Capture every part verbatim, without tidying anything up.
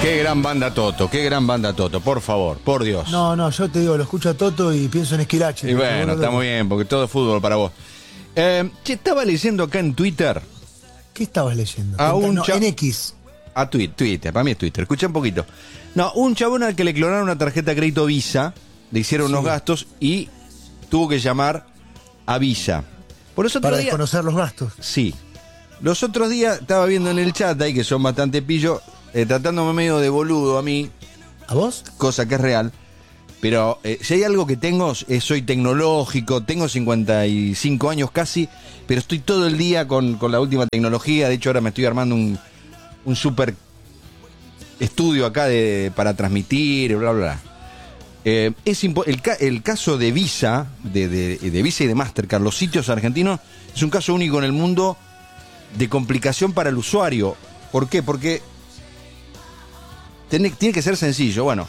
Qué gran banda Toto, qué gran banda Toto, por favor, por Dios. No, no, yo te digo, lo escucho a Toto y pienso en Esquilache. Y bueno, está muy bien, porque todo es fútbol para vos. Eh, che, estaba leyendo acá en Twitter. ¿Qué estabas leyendo? A un no, cha- en X. A Twitter, Twitter, para mí es Twitter. Escucha un poquito. No, un chabón al que le clonaron una tarjeta de crédito Visa, le hicieron Sí. unos gastos y tuvo que llamar a Visa. Por eso Para otro día, desconocer los gastos. sí. Los otros días estaba viendo en el chat ahí que son bastante pillos, eh, tratándome medio de boludo a mí, ¿A vos? cosa que es real. Pero eh, si hay algo que tengo, eh, soy tecnológico, tengo cincuenta y cinco años casi, pero estoy todo el día con, con la última tecnología. De hecho, ahora me estoy armando un, un super estudio acá de, para transmitir, bla, bla, bla. Eh, es impo- el, ca- el caso de Visa, de, de, de Visa y de Mastercard, los sitios argentinos, es un caso único en el mundo de complicación para el usuario. ¿Por qué? Porque tiene, tiene que ser sencillo. Bueno,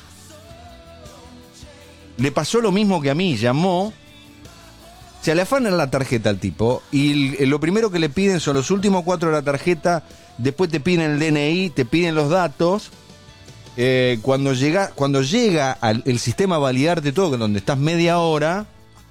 le pasó lo mismo que a mí, llamó, se le afanan la tarjeta al tipo y el- lo primero que le piden son los últimos cuatro de la tarjeta, después te piden el D N I, te piden los datos. Eh, cuando llega, cuando llega al el sistema a validarte todo, que donde estás media hora,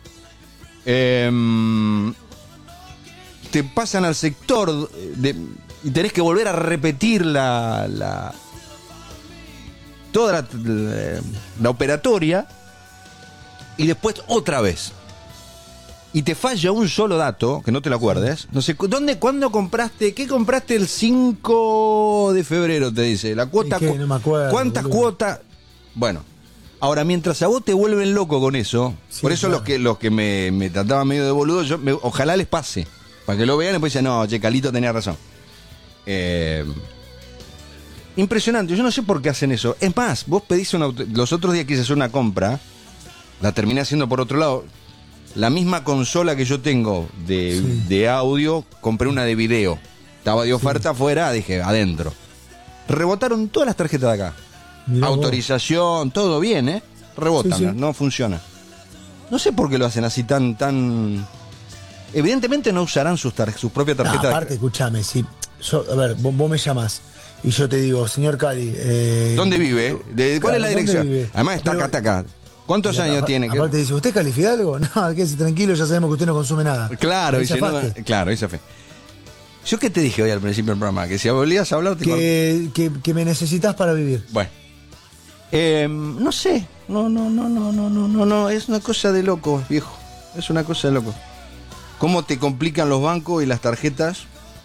eh, te pasan al sector de, y tenés que volver a repetir la, la toda la, la, la operatoria y después otra vez. Y te falla un solo dato, que no te lo acuerdes. No sé, ¿dónde, cuándo compraste? ¿Qué compraste el cinco de febrero? Te dice. La cuota. ¿Y qué? No me acuerdo, ¿Cuántas boludo. cuotas? Bueno, ahora mientras a vos te vuelven loco con eso, Sí, por eso claro. los que los que me, me trataban medio de boludo, yo me- ojalá les pase. Para que lo vean y después dicen, no, che, Calito tenía razón. Eh, impresionante, yo no sé por qué hacen eso. Es más, vos pedís una. auto- Los otros días quise hacer una compra, la terminé haciendo por otro lado. La misma consola que yo tengo de, Sí. de audio, compré una de video. Estaba de oferta afuera, dije, adentro. Rebotaron todas las tarjetas de acá. Mirá vos. Autorización, todo bien, ¿eh? Rebotan, Sí, sí. no funciona. No sé por qué lo hacen así tan, tan... Evidentemente no usarán sus, tar- sus propias No, tarjetas. aparte, escúchame, si yo- a ver, vos, vos me llamás y yo te digo, señor Cali, eh, ¿Dónde vive? ¿De, ¿Cuál claro, es la ¿dónde dirección? vive? Además está Pero- acá, está acá. ¿Cuántos y años apa- tiene? Aparte dice, ¿usted califica algo? No, quédese tranquilo, ya sabemos que usted no consume nada. Claro, Ahí dice, no, zafaste. claro, esa fe. ¿Yo qué te dije hoy al principio del programa? Que si volvías a hablar te cort- que, que, que me necesitas para vivir. Bueno. Eh, no sé. No, no, no, no, no, no, no, no. Es una cosa de loco, viejo. Es una cosa de loco. Cómo te complican los bancos y las tarjetas.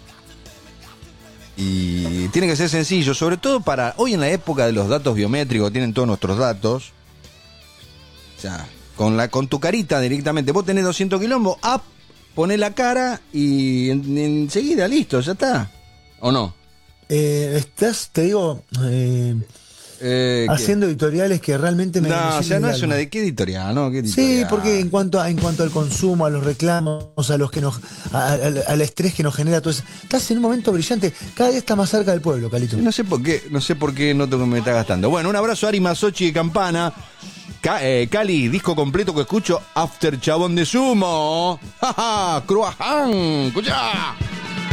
Y tiene que ser sencillo, sobre todo para hoy en la época de los datos biométricos, tienen todos nuestros datos. O sea, con, la, con tu carita directamente. Vos tenés doscientos quilombos, up, ponés la cara y en- enseguida, listo, ya está. ¿O no? Eh, estás, te digo, eh, Eh, ¿qué? haciendo editoriales que realmente me No, me o sea, llenan no el es alma. una de qué editorial, ¿no? ¿Qué Sí, editorial? porque en cuanto a, en cuanto al consumo, a los reclamos, a los que nos, a- a- al estrés que nos genera todo eso, estás en un momento brillante, cada día está más cerca del pueblo, Calito. No sé por qué, no sé por qué noto que me está gastando. Bueno, un abrazo a Ari Masochi de Campana. Ca- eh, Cali, disco completo que escucho, After Chabón de Sumo. ¡Ja, ja! ¡Cruaján! ¡Escuchá!